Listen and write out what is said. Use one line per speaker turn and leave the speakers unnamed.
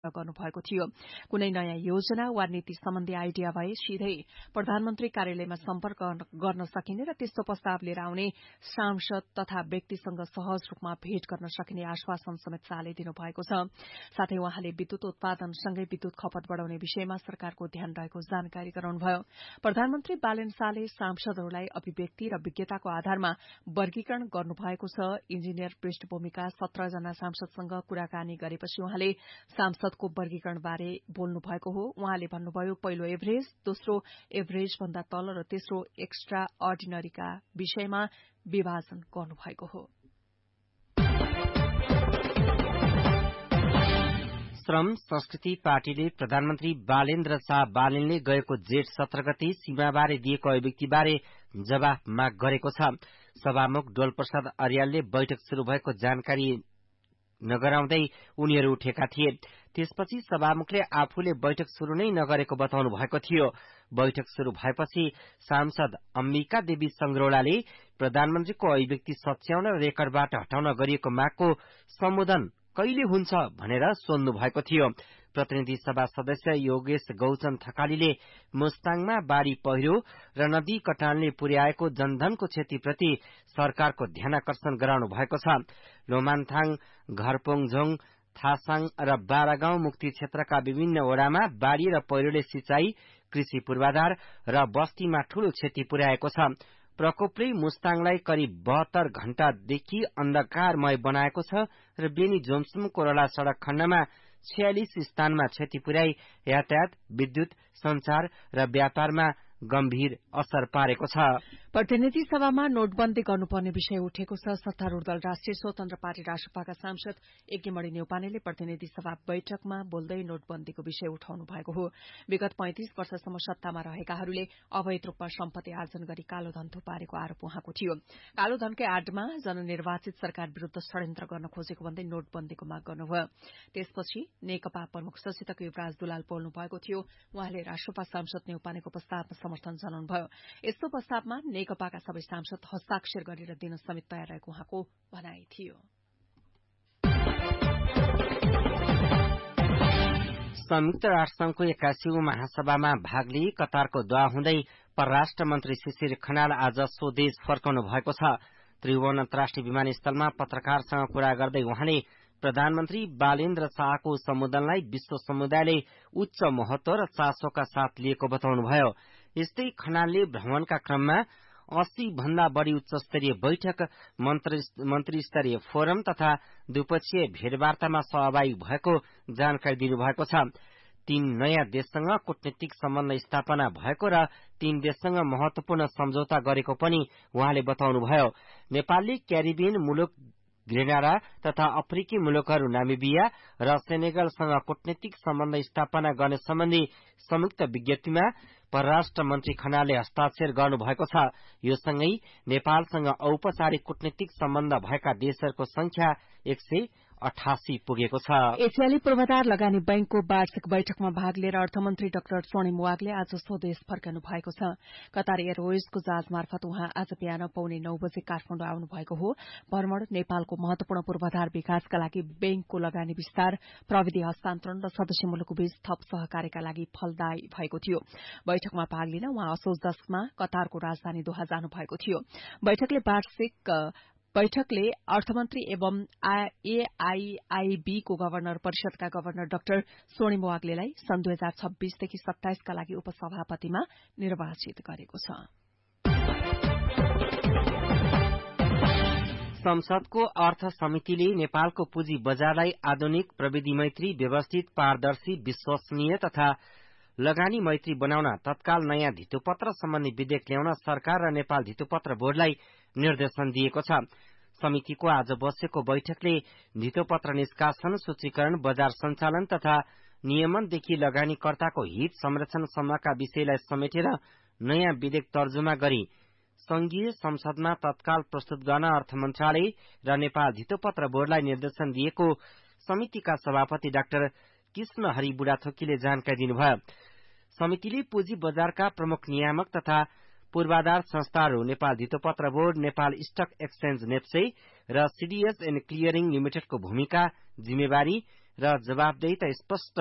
गर्नुभएको थियो। कुनै नयाँ योजना वा नीति सम्बन्धी आइडिया भए सिधै प्रधानमन्त्री कार्यालयमा सम्पर्क गर्न सकिने र त्यस्तो प्रस्ताव लिएर आउने सांसद तथा व्यक्तिसँग सहज रूपमा भेट गर्न सकिने आश्वासन समेत शाहले दिनुभएको छ। साथै उहाँले विद्युत उत्पादनसँगै विद्युत खपत बढ़ाउने विषयमा सरकारको ध्यान रहेको जानकारी गराउनुभयो। प्रधानमन्त्री बालेन शाहले सांसदहरूलाई अभिव्यक्ति र विज्ञताको आधारमा वर्गीकरण गर्नुभएको छ। इन्जिनियर पृष्ठभूमिका 17 जना सांसदसँग कुराकानी गरेपछि उहाँले सांसदको वर्गीकरणबारे बोल्नु भएको हो। उहाँले भन्नुभयो पहिलो एभरेज, दोस्रो एभरेज भन्दा तल र तेस्रो एक्स्ट्रा अर्डिनरीका विषयमा विभाजन गर्नुभएको हो।
श्रम संस्कृति पार्टीले प्रधानमन्त्री बालेन्द्र शाह बालेनले गएको जेठ 17 गते सीमाबारे दिएको अभिव्यक्तिबारे जवाफ माग गरेको छ। सभामुख डोलप्रसाद अर्यालले बैठक शुरू भएको जानकारी नगराउँदै उनीहरू उठेका थिए। त्यसपछि सभामुखले आफूले बैठक शुरू नै नगरेको बताउनु भएको थियो। बैठक शुरू भएपछि सांसद अम्बिका देवी संग्रौलाले प्रधानमन्त्रीको अभिव्यक्ति सच्याउन र रेकर्डबाट हटाउन गरिएको मागको सम्बोधन कहिले हुन्छ भनेर सोध्नु भएको थियो। प्रतिनिधि सभा सदस्य योगेश गौचन थकालीले मुस्ताङमा बाढ़ी पहिरो र नदी कटानले पुर्याएको जनधनको क्षतिप्रति सरकारको ध्यानाकर्षण गराउनु भएको छ। लोमान्थाङ, घरपोङझोङ, थासाङ र बारागाउँ मुक्ति क्षेत्रका विभिन्न वडामा बाढ़ी र पहिरोले सिंचाई, कृषि पूर्वाधार र बस्तीमा ठूलो क्षति पुर्याएको छ। प्रकोपले मुस्ताङलाई करिब 72 घण्टादेखि अन्धकारमय बनाएको छ र बेनी जोमसुम कोरला सड़क खण्डमा 46 स्थानमा क्षति पुर्याई यातायात, विद्युत, संचार र व्यापारमा गम्भीर असर पारेको छ।
प्रतिनिधि सभामा नोटबन्दी गर्नुपर्ने विषय उठेको छ। सत्तारूढ़ दल राष्ट्रिय स्वतन्त्र पार्टी रासपाका सांसद यज्ञमणि न्यौपानेले प्रतिनिधि सभा बैठकमा बोल्दै नोटबन्दीको विषय उठाउनु भएको हो। विगत 35 वर्षसम्म सत्तामा रहेकाहरूले अवैध रूपमा सम्पत्ति आर्जन गरी कालो धन थुपारेको आरोप उहाँको थियो। कालो धनकै आडमा जननिर्वाचित सरकार विरूद्ध षड्यन्त्र गर्न खोजेको भन्दै नोटबन्दीको माग गर्नुभयो। त्यसपछि नेकपा प्रमुख सचेतक युवराज दुलाल बोल्नु भएको थियो। उहाँले रासपा सांसद न्यौपानेको प्रस्तावमा समर्थन जनाउनुभयो। यस्तो प्रस्तावमा नेकपाका सबै सांसद हस्ताक्षर गरेर दिन समेत तयार रहेको उहाँको भनाई थियो।
संयुक्त राष्ट्रसंघको 81औं महासभामा भाग लिई कतारको दोहा हुँदै परराष्ट्र मन्त्री शिशिर खनाल आज स्वदेश फर्काउनु भएको छ। त्रिभुवन अन्तर्राष्ट्रिय विमानस्थलमा पत्रकारसँग कुरा गर्दै उहाँले प्रधानमन्त्री बालेन्द्र शाहको सम्बोधनलाई विश्व समुदायले उच्च महत्व र चासोका साथ लिएको बताउनुभयो। यस्तै खनालले भ्रमणका क्रममा 80 भन्दा बढ़ी उच्चस्तरीय बैठक, मन्त्री स्तरीय फोरम तथा द्विपक्षीय भेटवार्तामा सहभागी भएको जानकारी दिनुभएको छ। 3 नयाँ देशसँग कूटनीतिक सम्बन्ध स्थापना भएको र 3 देशसँग महत्वपूर्ण सम्झौता गरेको पनि उहाँले बताउनुभयो। नेपालले क्यारिबियन मुलुक ग्रेनाडा तथा अफ्रिकी मुलुकहरू नामिबिया र सेनेगलसँग कूटनीतिक सम्बन्ध स्थापना गर्ने सम्बन्धी संयुक्त विज्ञप्तिमा परराष्ट्र मन्त्री खनालले हस्ताक्षर गर्नुभएको छ। यो सँगै नेपालसँग औपचारिक कूटनीतिक सम्बन्ध भएका देशहरूको संख्या 188 पुगेको छ।
एसियाली पूर्वाधार लगानी बैंकको वार्षिक बैठकमा भाग लिएर अर्थमन्त्री डाक्टर स्वर्णिम वागले आज स्वदेश फर्कनु भएको छ। कतार एयरवेजको जहाज मार्फत उहाँ आज बिहान 8:45 बजे काठमाडौँ आउनु भएको हो। भ्रमण नेपालको महत्वपूर्ण पूर्वाधार विकासका लागि बैंकको लगानी विस्तार, प्रविधि हस्तान्तरण र सदस्य मुलुकबीच थप सहकार्यका लागि फलदायी भएको थियो। बैठकमा भाग लिन उहाँ असोज 10मा कतारको राजधानी दोहा जानु भएको थियो। बैठकले अर्थमन्त्री एवं एआईआईबी को गभर्नर परिषदका गभर्नर डाक्टर स्वर्णिम वाग्लेलाई सन् 2026 देखि 27 का लागि उपसभापतिमा निर्वाचित गरेको छ।
संसदको अर्थ समितिले नेपालको पुँजी बजारलाई आधुनिक, प्रविधि मैत्री, व्यवस्थित, पारदर्शी, विश्वसनीय तथा लगानी मैत्री बनाउन तत्काल नयाँ धितोपत्र सम्बन्धी विधेयक ल्याउन सरकार र नेपाल धितोपत्र बोर्डलाई निर्देशन दिएको छ। समितिको आज बसेको बैठकले धितोपत्र निष्कासन, सूचीकरण, बजार सञ्चालन तथा नियमनदेखि लगानीकर्ताको हित संरक्षणसम्मका विषयलाई समेटेर नयाँ विधेयक तर्जुमा गरी संघीय संसदमा तत्काल प्रस्तुत गर्न अर्थ मन्त्रालय र नेपाल धितोपत्र बोर्डलाई निर्देशन दिएको समितिका सभापति डाक्टर कृष्णहरि बुढाथोकीले जानकारी दिनुभयो। समितिले पुँजी बजारका प्रमुख नियामक तथा पूर्वाधार संस्थाहरू Nepal धितोपत्र board, Nepal stock exchange NEPSE र सीडीएस एन्ड क्लियरिङ लिमिटेडको भूमिका, जिम्मेवारी र जवाफदेहिता स्पष्ट